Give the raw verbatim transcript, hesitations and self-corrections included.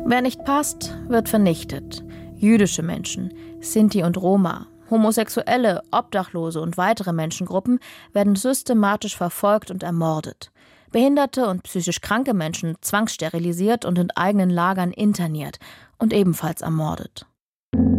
Wer nicht passt, wird vernichtet. Jüdische Menschen, Sinti und Roma, Homosexuelle, Obdachlose und weitere Menschengruppen werden systematisch verfolgt und ermordet. Behinderte und psychisch kranke Menschen zwangssterilisiert und in eigenen Lagern interniert und ebenfalls ermordet.